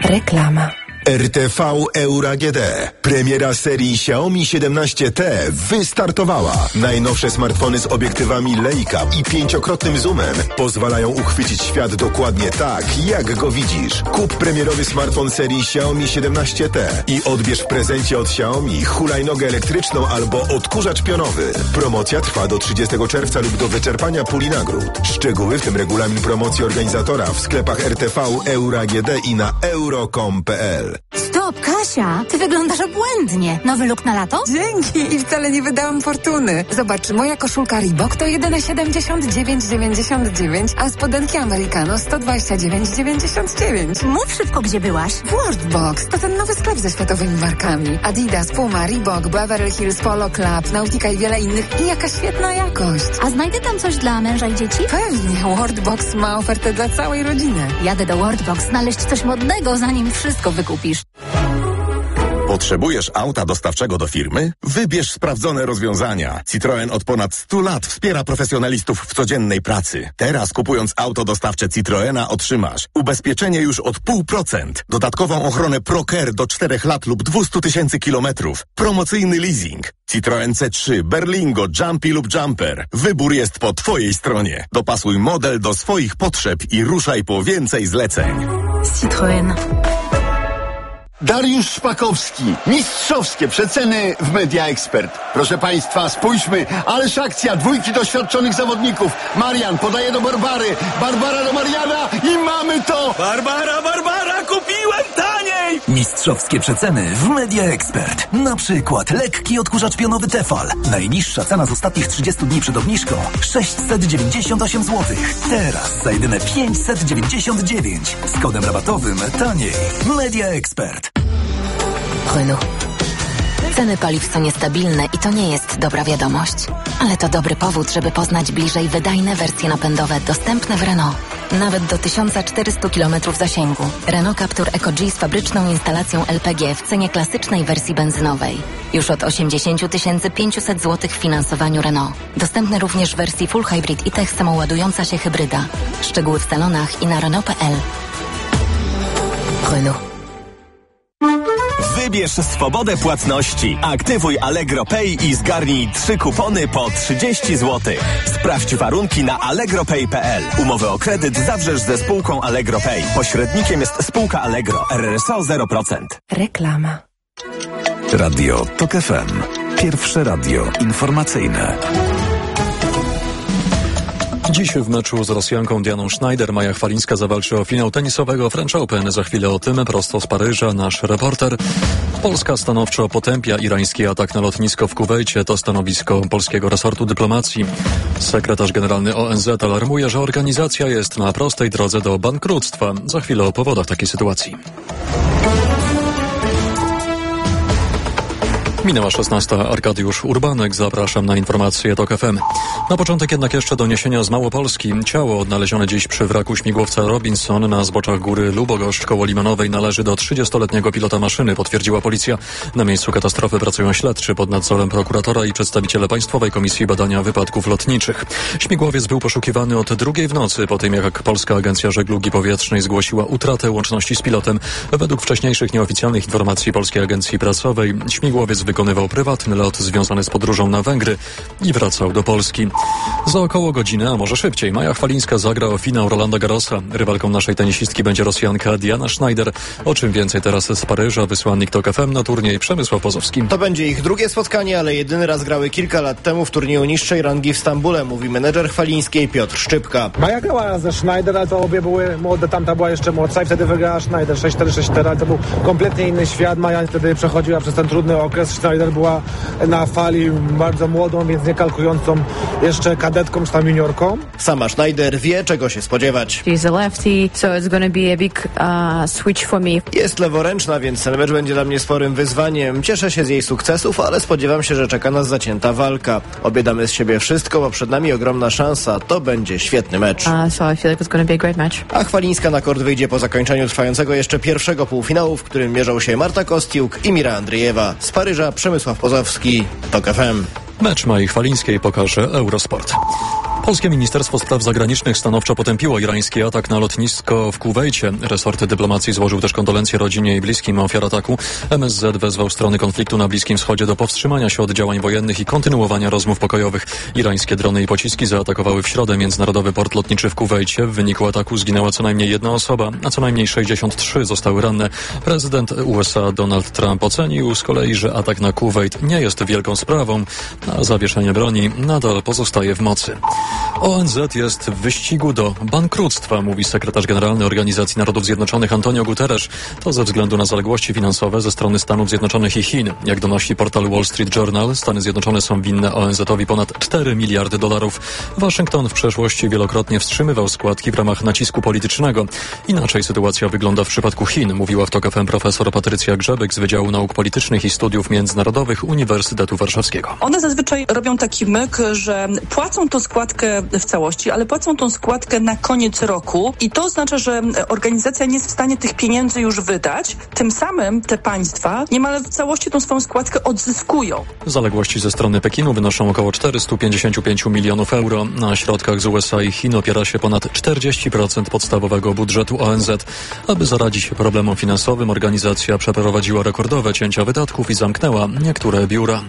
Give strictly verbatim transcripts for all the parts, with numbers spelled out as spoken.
Reklama. R T V Euro A G D. Premiera serii Xiaomi siedemnaście T wystartowała. Najnowsze smartfony z obiektywami Leica i pięciokrotnym zoomem pozwalają uchwycić świat dokładnie tak, jak go widzisz. Kup premierowy smartfon serii Xiaomi siedemnaście T i odbierz w prezencie od Xiaomi hulajnogę elektryczną albo odkurzacz pionowy. Promocja trwa do trzydziestego czerwca lub do wyczerpania puli nagród. Szczegóły, w tym regulamin promocji organizatora, w sklepach R T V Euro A G D i na euro kropka com kropka p l. Stop, Kasia! Ty wyglądasz obłędnie. Nowy look na lato? Dzięki! I wcale nie wydałam fortuny. Zobacz, moja koszulka Reebok to jedyne siedemdziesiąt dziewięć dziewięćdziesiąt dziewięć, a spodenki Americano sto dwadzieścia dziewięć dziewięćdziesiąt dziewięć. Mów szybko, gdzie byłaś. Worldbox to ten nowy sklep ze światowymi markami. Adidas, Puma, Reebok, Beverly Hills, Polo Club, Nautica i wiele innych. I jaka świetna jakość. A znajdę tam coś dla męża i dzieci? Pewnie. Worldbox ma ofertę dla całej rodziny. Jadę do Worldbox znaleźć coś modnego, zanim wszystko wykupisz. Potrzebujesz auta dostawczego do firmy? Wybierz sprawdzone rozwiązania. Citroen od ponad stu lat wspiera profesjonalistów w codziennej pracy. Teraz kupując auto dostawcze Citroena otrzymasz ubezpieczenie już od pół procent, dodatkową ochronę ProCare do czterech lat lub dwieście tysięcy kilometrów, promocyjny leasing. Citroen C trzy, Berlingo, Jumpy lub Jumper. Wybór jest po Twojej stronie. Dopasuj model do swoich potrzeb i ruszaj po więcej zleceń. Citroen. Dariusz Szpakowski. Mistrzowskie przeceny w Media Expert. Proszę Państwa, spójrzmy, ależ akcja, dwójki doświadczonych zawodników. Marian podaje do Barbary, Barbara do Mariana i mamy to! Barbara, Barbara, kupiłem taniej! Mistrzowskie przeceny w Media Expert. Na przykład lekki odkurzacz pionowy Tefal. Najniższa cena z ostatnich trzydziestu dni przed obniżką sześćset dziewięćdziesiąt osiem złotych. Teraz za jedyne pięćset dziewięćdziesiąt dziewięć. Z kodem rabatowym taniej. Media Expert. Renault. Ceny paliw są niestabilne i to nie jest dobra wiadomość. Ale to dobry powód, żeby poznać bliżej wydajne wersje napędowe dostępne w Renault. Nawet do tysiąc czterysta kilometrów zasięgu. Renault Captur Eco G z fabryczną instalacją L P G w cenie klasycznej wersji benzynowej. Już od osiemdziesiąt tysięcy pięćset złotych w finansowaniu Renault. Dostępny również w wersji Full Hybrid i Tech samoładująca się hybryda. Szczegóły w salonach i na Renault kropka p l. Renault. Wybierz swobodę płatności. Aktywuj Allegro Pay i zgarnij trzy kupony po trzydzieści złotych. Sprawdź warunki na allegro pay kropka p l. Umowę o kredyt zawrzesz ze spółką Allegro Pay. Pośrednikiem jest spółka Allegro. R R S O zero procent. Reklama. Radio Tok F M. Pierwsze radio informacyjne. Dziś w meczu z Rosjanką Dianą Schneider Maja Chwalińska zawalczy o finał tenisowego French Open. Za chwilę o tym prosto z Paryża nasz reporter. Polska stanowczo potępia irański atak na lotnisko w Kuwejcie. To stanowisko polskiego resortu dyplomacji. Sekretarz generalny O N Z alarmuje, że organizacja jest na prostej drodze do bankructwa. Za chwilę o powodach takiej sytuacji. Minęła szesnasta. Arkadiusz Urbanek. Zapraszam na informacje Tok F M. Na początek jednak jeszcze doniesienia z Małopolski. Ciało odnalezione dziś przy wraku śmigłowca Robinson na zboczach góry Lubogoszcz koło Limonowej należy do trzydziestoletniego pilota maszyny, potwierdziła policja. Na miejscu katastrofy pracują śledczy pod nadzorem prokuratora i przedstawiciele Państwowej Komisji Badania Wypadków Lotniczych. Śmigłowiec był poszukiwany od drugiej w nocy, po tym jak Polska Agencja Żeglugi Powietrznej zgłosiła utratę łączności z pilotem. Według wcześniejszych nieoficjalnych informacji Polskiej Agencji Prasowej śmigłowiec wykonywał prywatny lot związany z podróżą na Węgry i wracał do Polski. Za około godzinę, a może szybciej, Maja Chwalińska zagra o finał Rolanda Garrosa. Rywalką naszej tenisistki będzie Rosjanka Diana Schneider. O czym więcej teraz z Paryża, wysłannik Tok F M na turniej Przemysław Pozowski. To będzie ich drugie spotkanie, ale jedyny raz grały kilka lat temu w turnieju niższej rangi w Stambule, mówi menedżer Chwalińskiej Piotr Szczypka. Maja grała ze Schneider, ale to obie były młode, tamta była jeszcze młodsza i wtedy wygrała Schneider sześć cztery sześć cztery, ale to był kompletnie inny świat. Maja wtedy przechodziła przez ten trudny okres. Schneider była na fali bardzo młodą, więc nie kalkującą jeszcze kadetką czy tam juniorką. Sama Schneider wie, czego się spodziewać. She's a lefty, so it's gonna be a big uh, switch for me. Jest leworęczna, więc ten mecz będzie dla mnie sporym wyzwaniem. Cieszę się z jej sukcesów, ale spodziewam się, że czeka nas zacięta walka. Obie damy z siebie wszystko, bo przed nami ogromna szansa. To będzie świetny mecz. Uh, so I feel like it's gonna be a great match. A Chwalińska na kort wyjdzie po zakończeniu trwającego jeszcze pierwszego półfinału, w którym mierzą się Marta Kostiuk i Mira Andrzejewa. Z Paryża Przemysław Pozowski, Tok F M. Mecz Mai Chwalińskiej pokaże Eurosport. Polskie Ministerstwo Spraw Zagranicznych stanowczo potępiło irański atak na lotnisko w Kuwejcie. Resort dyplomacji złożył też kondolencje rodzinie i bliskim ofiar ataku. M S Z wezwał strony konfliktu na Bliskim Wschodzie do powstrzymania się od działań wojennych i kontynuowania rozmów pokojowych. Irańskie drony i pociski zaatakowały w środę międzynarodowy port lotniczy w Kuwejcie. W wyniku ataku zginęła co najmniej jedna osoba, a co najmniej sześćdziesiąt trzy zostały ranne. Prezydent U S A Donald Trump ocenił z kolei, że atak na Kuwejt nie jest wielką sprawą, a zawieszenie broni nadal pozostaje w mocy. O N Z jest w wyścigu do bankructwa, mówi sekretarz generalny Organizacji Narodów Zjednoczonych Antonio Guterres. To ze względu na zaległości finansowe ze strony Stanów Zjednoczonych i Chin. Jak donosi portal Wall Street Journal, Stany Zjednoczone są winne O N Z-owi ponad cztery miliardy dolarów. Waszyngton w przeszłości wielokrotnie wstrzymywał składki w ramach nacisku politycznego. Inaczej sytuacja wygląda w przypadku Chin, mówiła w Tok F M profesor Patrycja Grzebek z Wydziału Nauk Politycznych i Studiów Międzynarodowych Uniwersytetu Warszawskiego. One zazwyczaj robią taki myk, że płacą tą składkę w całości, ale płacą tą składkę na koniec roku i to oznacza, że organizacja nie jest w stanie tych pieniędzy już wydać. Tym samym te państwa niemal w całości tą swoją składkę odzyskują. Zaległości ze strony Pekinu wynoszą około czterysta pięćdziesiąt pięć milionów euro. Na środkach z U S A i Chin opiera się ponad czterdzieści procent podstawowego budżetu O N Z. Aby zaradzić problemom finansowym, organizacja przeprowadziła rekordowe cięcia wydatków i zamknęła niektóre biura.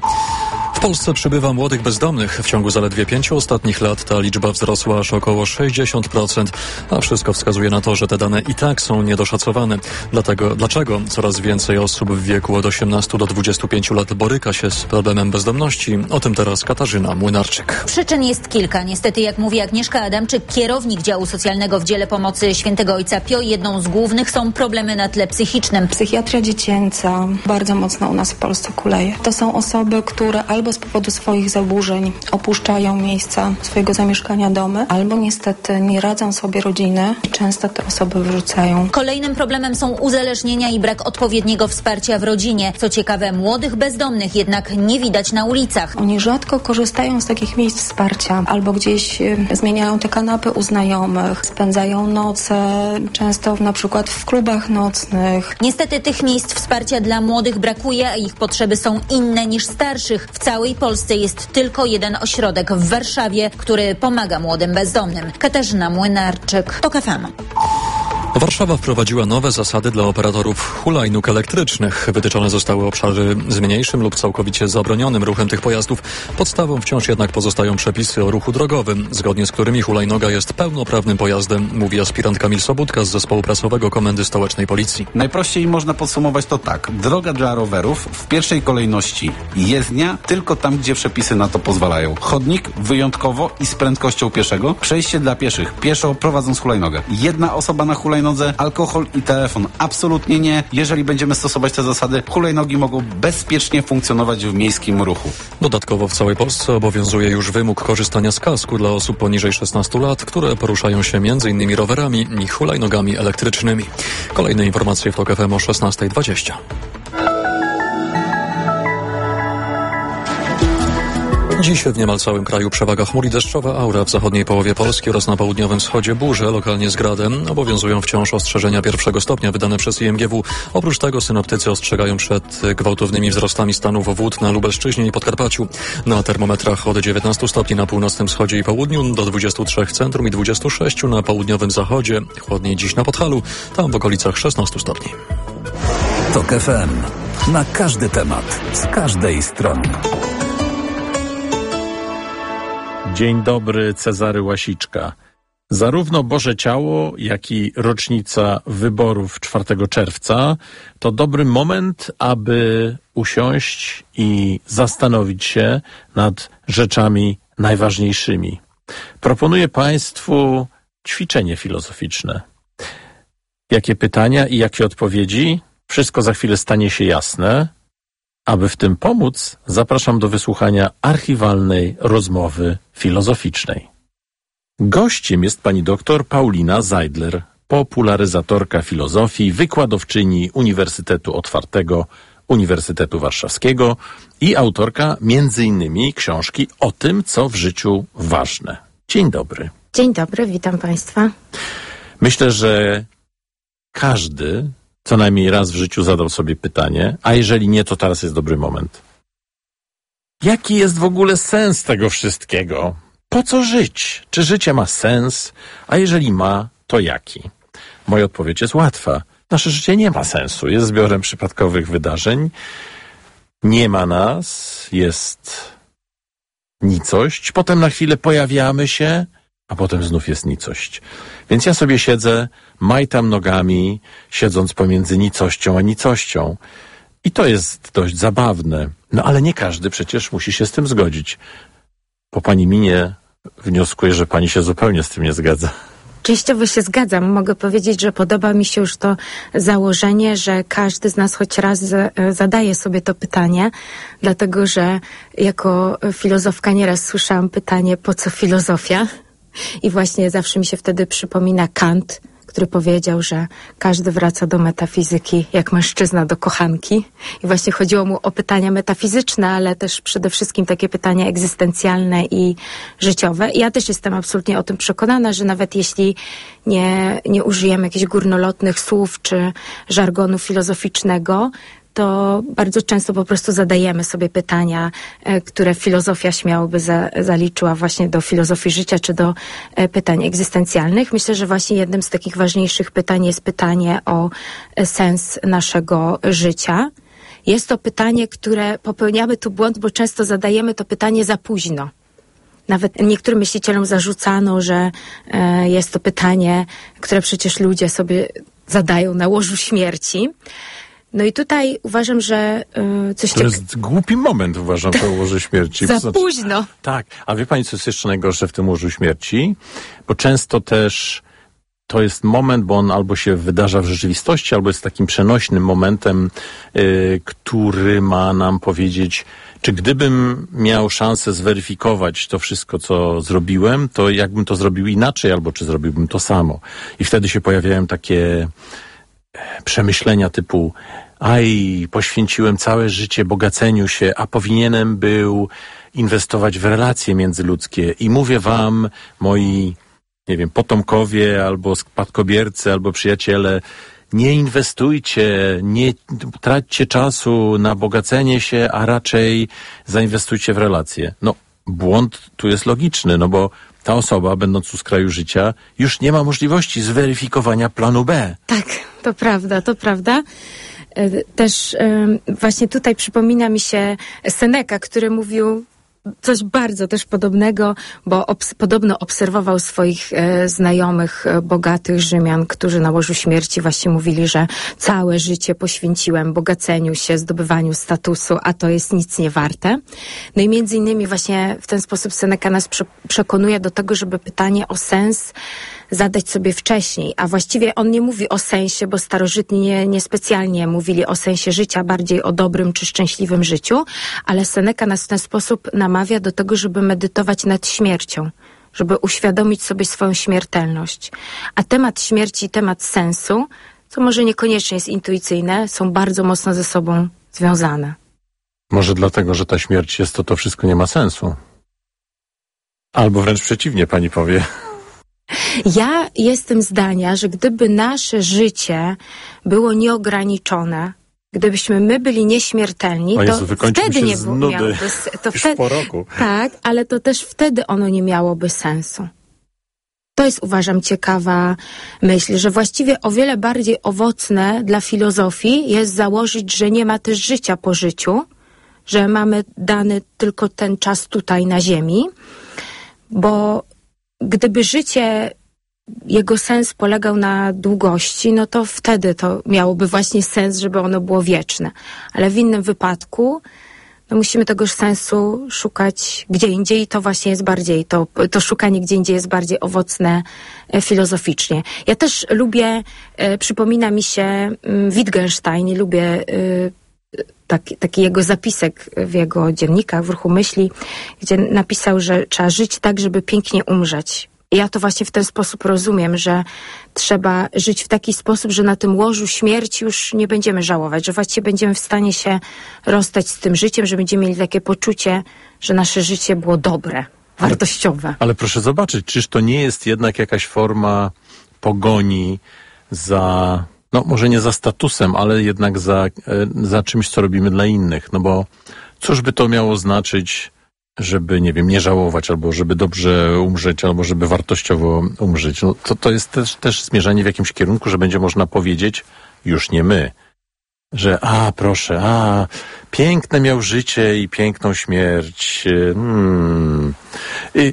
W Polsce przybywa młodych bezdomnych. W ciągu zaledwie pięciu ostatnich lat ta liczba wzrosła aż około sześćdziesiąt procent, a wszystko wskazuje na to, że te dane i tak są niedoszacowane. Dlatego, dlaczego coraz więcej osób w wieku od osiemnastu do dwudziestu pięciu lat boryka się z problemem bezdomności? O tym teraz Katarzyna Młynarczyk. Przyczyn jest kilka. Niestety, jak mówi Agnieszka Adamczyk, kierownik działu socjalnego w dziele pomocy Świętego Ojca Pio, jedną z głównych są problemy na tle psychicznym. Psychiatria dziecięca bardzo mocno u nas w Polsce kuleje. To są osoby, które albo z powodu swoich zaburzeń opuszczają miejsca swojego zamieszkania, domy, albo niestety nie radzą sobie rodziny i często te osoby wyrzucają. Kolejnym problemem są uzależnienia i brak odpowiedniego wsparcia w rodzinie. Co ciekawe, młodych bezdomnych jednak nie widać na ulicach. Oni rzadko korzystają z takich miejsc wsparcia, albo gdzieś y, zmieniają te kanapy u znajomych, spędzają noce, często na przykład w klubach nocnych. Niestety tych miejsc wsparcia dla młodych brakuje, a ich potrzeby są inne niż starszych. W całej Polsce jest tylko jeden ośrodek w Warszawie, który pomaga młodym bezdomnym. Katarzyna Młynarczyk, Tok F M. Warszawa wprowadziła nowe zasady dla operatorów hulajnóg elektrycznych. Wytyczone zostały obszary z mniejszym lub całkowicie zabronionym ruchem tych pojazdów. Podstawą wciąż jednak pozostają przepisy o ruchu drogowym, zgodnie z którymi hulajnoga jest pełnoprawnym pojazdem, mówi aspirant Kamil Sobudka z zespołu prasowego Komendy Stołecznej Policji. Najprościej można podsumować to tak. Droga dla rowerów w pierwszej kolejności jezdnia tylko tam, gdzie przepisy na to pozwalają. Chodnik wyjątkowo i z prędkością pieszego. Przejście dla pieszych. Pieszo prowadząc hulajnogę. Jedna osoba na hulajnodze. Alkohol i telefon absolutnie nie. Jeżeli będziemy stosować te zasady, hulajnogi mogą bezpiecznie funkcjonować w miejskim ruchu. Dodatkowo w całej Polsce obowiązuje już wymóg korzystania z kasku dla osób poniżej szesnastu lat, które poruszają się między innymi rowerami i hulajnogami elektrycznymi. Kolejne informacje w Tok F M o szesnasta dwadzieścia. Dziś w niemal całym kraju przewaga chmur i deszczowa aura. W zachodniej połowie Polski oraz na południowym wschodzie burze, lokalnie z gradem. Obowiązują wciąż ostrzeżenia pierwszego stopnia wydane przez I M G W. Oprócz tego synoptycy ostrzegają przed gwałtownymi wzrostami stanów wód na Lubelszczyźnie i Podkarpaciu. Na termometrach od dziewiętnastu stopni na północnym wschodzie i południu do dwudziestu trzech w centrum i dwudziestu sześciu na południowym zachodzie. Chłodniej dziś na Podhalu, tam w okolicach szesnastu stopni. Tok F M. Na każdy temat, z każdej strony. Dzień dobry, Cezary Łasiczka. Zarówno Boże Ciało, jak i rocznica wyborów czwartego czerwca to dobry moment, aby usiąść i zastanowić się nad rzeczami najważniejszymi. Proponuję Państwu ćwiczenie filozoficzne. Jakie pytania i jakie odpowiedzi? Wszystko za chwilę stanie się jasne. Aby w tym pomóc, zapraszam do wysłuchania archiwalnej rozmowy filozoficznej. Gościem jest pani doktor Paulina Zajdler, popularyzatorka filozofii, wykładowczyni Uniwersytetu Otwartego Uniwersytetu Warszawskiego i autorka między innymi książki o tym, co w życiu ważne. Dzień dobry. Dzień dobry, witam Państwa. Myślę, że każdy co najmniej raz w życiu zadał sobie pytanie, a jeżeli nie, to teraz jest dobry moment. Jaki jest w ogóle sens tego wszystkiego? po co żyć? Czy życie ma sens? A jeżeli ma, to jaki? Moja odpowiedź jest łatwa. Nasze życie nie ma sensu. Jest zbiorem przypadkowych wydarzeń. Nie ma nas. Jest nicość. Potem na chwilę pojawiamy się, a potem znów jest nicość. Więc ja sobie siedzę, majtam nogami, siedząc pomiędzy nicością a nicością. I to jest dość zabawne. No ale nie każdy przecież musi się z tym zgodzić. Po pani minie wnioskuję, że pani się zupełnie z tym nie zgadza. Częściowo się zgadzam. Mogę powiedzieć, że podoba mi się już to założenie, że każdy z nas choć raz zadaje sobie to pytanie, dlatego że jako filozofka nieraz słyszałam pytanie, po co filozofia? I właśnie zawsze mi się wtedy przypomina Kant, który powiedział, że każdy wraca do metafizyki jak mężczyzna do kochanki. I właśnie chodziło mu o pytania metafizyczne, ale też przede wszystkim takie pytania egzystencjalne i życiowe. I ja też jestem absolutnie o tym przekonana, że nawet jeśli nie, nie użyjemy jakichś górnolotnych słów czy żargonu filozoficznego, to bardzo często po prostu zadajemy sobie pytania, które filozofia śmiało by za, zaliczyła właśnie do filozofii życia czy do pytań egzystencjalnych. Myślę, że właśnie jednym z takich ważniejszych pytań jest pytanie o sens naszego życia. Jest to pytanie, które popełniamy tu błąd, bo często zadajemy to pytanie za późno. Nawet niektórym myślicielom zarzucano, że jest to pytanie, które przecież ludzie sobie zadają na łożu śmierci. No i tutaj uważam, że yy, coś To jest głupi moment, uważam, to łoże śmierci. Za znaczy, późno. Tak, a wie pani, co jest jeszcze najgorsze w tym łożu śmierci? Bo często też to jest moment, bo on albo się wydarza w rzeczywistości, albo jest takim przenośnym momentem, yy, który ma nam powiedzieć, czy gdybym miał szansę zweryfikować to wszystko, co zrobiłem, to jakbym to zrobił inaczej, albo czy zrobiłbym to samo. I wtedy się pojawiają takie przemyślenia typu aj, poświęciłem całe życie bogaceniu się, a powinienem był inwestować w relacje międzyludzkie. I mówię wam, moi, nie wiem, potomkowie, albo spadkobiercy, albo przyjaciele, nie inwestujcie, nie traćcie czasu na bogacenie się, a raczej zainwestujcie w relacje. No, błąd tu jest logiczny, no bo ta osoba, będąc u skraju życia, już nie ma możliwości zweryfikowania planu B. Tak, to prawda, to prawda. Też właśnie tutaj przypomina mi się Seneca, który mówił coś bardzo też podobnego, bo obs- podobno obserwował swoich e, znajomych, e, bogatych Rzymian, którzy na łożu śmierci właśnie mówili, że całe życie poświęciłem bogaceniu się, zdobywaniu statusu, a to jest nic nie warte. No i między innymi właśnie w ten sposób Seneca nas prze- przekonuje do tego, żeby pytanie o sens zadać sobie wcześniej, a właściwie on nie mówi o sensie, bo starożytni nie, niespecjalnie mówili o sensie życia, bardziej o dobrym czy szczęśliwym życiu, ale Seneca nas w ten sposób namawia do tego, żeby medytować nad śmiercią, żeby uświadomić sobie swoją śmiertelność. A temat śmierci i temat sensu, co może niekoniecznie jest intuicyjne, są bardzo mocno ze sobą związane. Może dlatego, że ta śmierć jest to, to wszystko nie ma sensu. Albo wręcz przeciwnie, pani powie. Ja jestem zdania, że gdyby nasze życie było nieograniczone, gdybyśmy my byli nieśmiertelni, o Jezu, to wykończył wtedy się nie z było, nudy. miałoby to Już wtedy, po roku. Tak, ale to też wtedy ono nie miałoby sensu. To jest, uważam, ciekawa myśl, że właściwie o wiele bardziej owocne dla filozofii jest założyć, że nie ma też życia po życiu, że mamy dany tylko ten czas tutaj na ziemi, bo gdyby życie, jego sens polegał na długości, no to wtedy to miałoby właśnie sens, żeby ono było wieczne. Ale w innym wypadku no musimy tego sensu szukać gdzie indziej i to właśnie jest bardziej, to, to szukanie gdzie indziej jest bardziej owocne e, filozoficznie. Ja też lubię, e, przypomina mi się m, Wittgenstein i lubię e, taki, taki jego zapisek w jego dziennikach, w ruchu myśli, gdzie napisał, że trzeba żyć tak, żeby pięknie umrzeć. I ja to właśnie w ten sposób rozumiem, że trzeba żyć w taki sposób, że na tym łożu śmierci już nie będziemy żałować, że właściwie będziemy w stanie się rozstać z tym życiem, że będziemy mieli takie poczucie, że nasze życie było dobre, wartościowe. Ale, ale proszę zobaczyć, czyż to nie jest jednak jakaś forma pogoni za, no może nie za statusem, ale jednak za, za czymś, co robimy dla innych. No bo cóż by to miało znaczyć, żeby, nie wiem, nie żałować, albo żeby dobrze umrzeć, albo żeby wartościowo umrzeć. No to, to jest też, też zmierzanie w jakimś kierunku, że będzie można powiedzieć, już nie my, że a, proszę, a, piękne miał życie i piękną śmierć. Hmm. I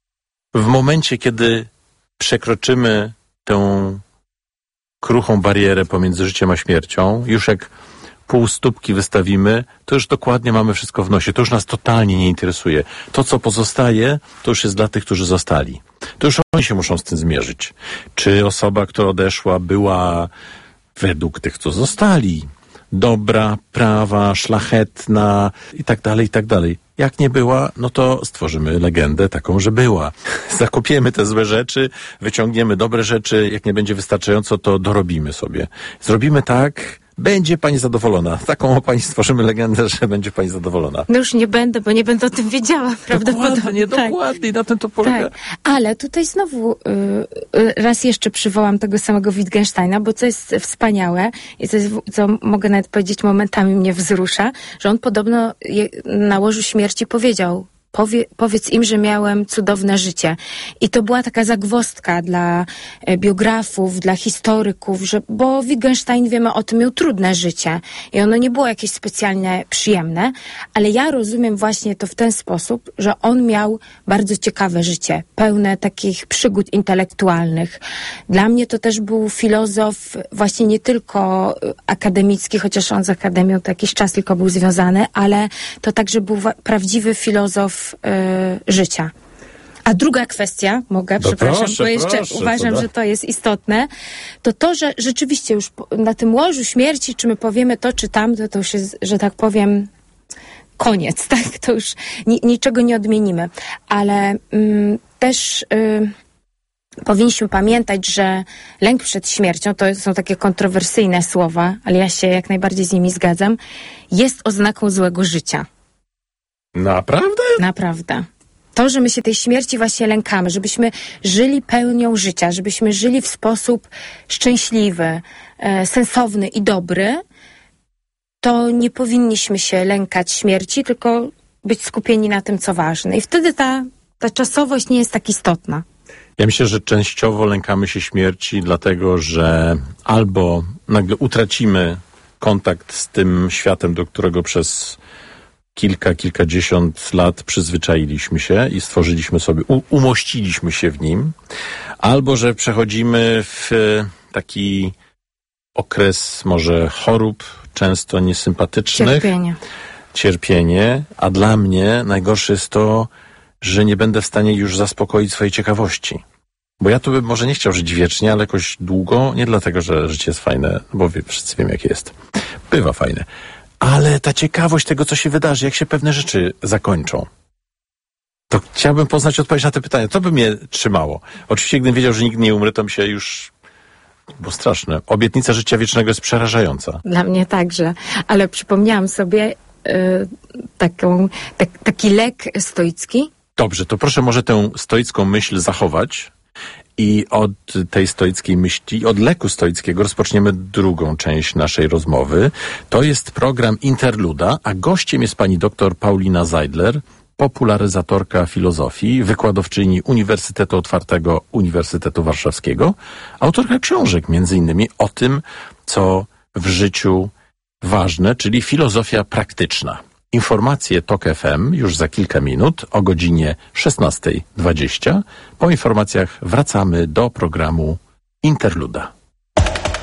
w momencie, kiedy przekroczymy tę kruchą barierę pomiędzy życiem a śmiercią, już jak pół stópki wystawimy, to już dokładnie mamy wszystko w nosie. To już nas totalnie nie interesuje. To, co pozostaje, to już jest dla tych, którzy zostali. To już oni się muszą z tym zmierzyć. Czy osoba, która odeszła, była według tych, co zostali, dobra, prawa, szlachetna i tak dalej, i tak dalej. Jak nie była, no to stworzymy legendę taką, że była. Zakopiemy te złe rzeczy, wyciągniemy dobre rzeczy, jak nie będzie wystarczająco, to dorobimy sobie. Zrobimy tak, będzie pani zadowolona. Taką o pani stworzymy legendę, że będzie pani zadowolona. No już nie będę, bo nie będę o tym wiedziała, prawdopodobnie. Dokładnie, tak. dokładnie, na tym to polega. Tak. Ale tutaj znowu y, y, raz jeszcze przywołam tego samego Wittgensteina, bo co jest wspaniałe i co, jest, co mogę nawet powiedzieć momentami mnie wzrusza, że on podobno je, na łożu śmierci powiedział: Powie, powiedz im, że miałem cudowne życie. I to była taka zagwozdka dla e, biografów, dla historyków, że, bo Wittgenstein, wiemy o tym, miał trudne życie i ono nie było jakieś specjalnie przyjemne, ale ja rozumiem właśnie to w ten sposób, że on miał bardzo ciekawe życie, pełne takich przygód intelektualnych. Dla mnie to też był filozof właśnie nie tylko akademicki, chociaż on z akademią to jakiś czas tylko był związany, ale to także był wa- prawdziwy filozof Yy, życia. A druga kwestia, mogę, no przepraszam, proszę, bo jeszcze proszę, uważam, że to jest istotne, to to, że rzeczywiście już na tym łożu śmierci, czy my powiemy to, czy tamto, to już jest, że tak powiem, koniec, tak? To już ni- niczego nie odmienimy. Ale mm, też yy, powinniśmy pamiętać, że lęk przed śmiercią, to są takie kontrowersyjne słowa, ale ja się jak najbardziej z nimi zgadzam, jest oznaką złego życia. Naprawdę? Naprawdę. To, że my się tej śmierci właśnie lękamy, żebyśmy żyli pełnią życia, żebyśmy żyli w sposób szczęśliwy, e, sensowny i dobry, to nie powinniśmy się lękać śmierci, tylko być skupieni na tym, co ważne. I wtedy ta, ta czasowość nie jest tak istotna. Ja myślę, że częściowo lękamy się śmierci, dlatego że albo nagle utracimy kontakt z tym światem, do którego przez kilka, kilkadziesiąt lat przyzwyczailiśmy się i stworzyliśmy sobie, u, umościliśmy się w nim, albo że przechodzimy w taki okres może chorób, często niesympatycznych. Cierpienie. Cierpienie, a dla mnie najgorsze jest to, że nie będę w stanie już zaspokoić swojej ciekawości. Bo ja tu bym może nie chciał żyć wiecznie, ale jakoś długo, nie dlatego, że życie jest fajne, bo wie, wszyscy wiemy, jakie jest. Bywa fajne. Ale ta ciekawość tego, co się wydarzy, jak się pewne rzeczy zakończą, to chciałbym poznać odpowiedź na te pytania. To by mnie trzymało. Oczywiście, gdybym wiedział, że nigdy nie umrę, to mi się już... Bo straszne. Obietnica życia wiecznego jest przerażająca. Dla mnie także. Ale przypomniałam sobie y, taką, tak, taki lek stoicki. Dobrze, to proszę może tę stoicką myśl zachować i od tej stoickiej myśli, od leku stoickiego rozpoczniemy drugą część naszej rozmowy. To jest program Interluda, a gościem jest pani doktor Paulina Zeidler, popularyzatorka filozofii, wykładowczyni Uniwersytetu Otwartego Uniwersytetu Warszawskiego, autorka książek między innymi o tym, co w życiu ważne, czyli filozofia praktyczna. Informacje TOK F M już za kilka minut o godzinie szesnasta dwadzieścia. Po informacjach wracamy do programu Interluda.